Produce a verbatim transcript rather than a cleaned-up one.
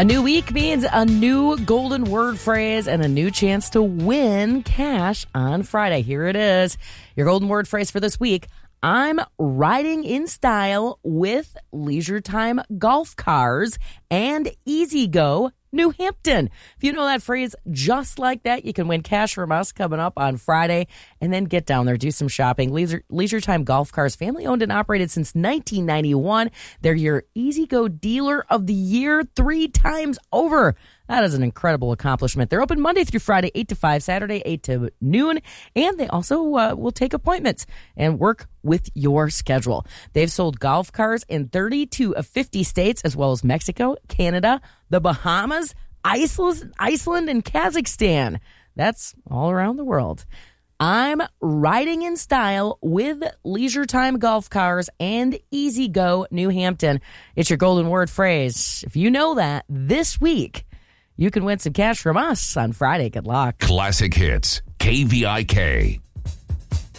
A new week means a new golden word phrase and a new chance to win cash on Friday. Here it is. Your golden word phrase for this week. I'm riding in style with Leisure Time Golf Cars and Easy Go New Hampton. If you know that phrase just like that, you can win cash from us coming up on Friday and then get down there, do some shopping. Leisure, Leisure Time Golf Cars, family owned and operated since nineteen ninety-one. They're your Easy Go Dealer of the Year three times over. That is an incredible accomplishment. They're open Monday through Friday, eight to five, Saturday, eight to noon, and they also uh, will take appointments and work with your schedule. They've sold golf cars in thirty-two of fifty states, as well as Mexico, Canada, the Bahamas, Iceland, Iceland, and Kazakhstan. That's all around the world. I'm riding in style with Leisure Time Golf Cars and Easy Go New Hampton. It's your golden word phrase. If you know that this week, you can win some cash from us on Friday. Good luck. Classic Hits, K V I K.